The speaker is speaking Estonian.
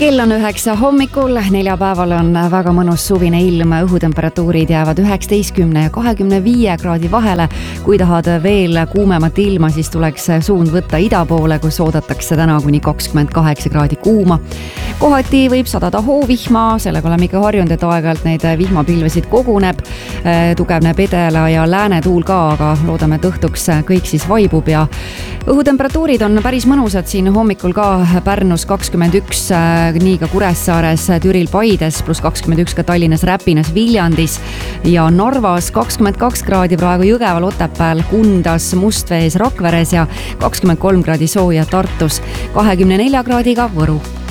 Kell on 9 hommikul, neljapäeval on väga mõnus suvine ilm, õhutemperatuurid jäävad 19 ja 25 kraadi vahele. Kui tahad veel kuumemat ilma, siis tuleks suund võtta ida poole, kus oodatakse täna kuni 28 kraadi kuuma. Kohati võib sadada hoovihma, sellega oleme ikka harjunud, et aeg-ajalt neid vihmapilvesid koguneb. Tugevneb edela ja lääne tuul ka, aga loodame, et õhtuks kõik siis vaibub ja õhutemperatuurid on päris mõnusad siin hommikul ka Pärnus 21, nii ka Kuressaares, Türil, Paides, pluss 21 ka Tallinnas, Räpinas, Viljandis ja Narvas 22 kraadi praegu Jõgeval, Otepääl, Kundas, Mustvees, Rakveres ja 23 kraadi sooja Tartus, 24 kraadiga Võru.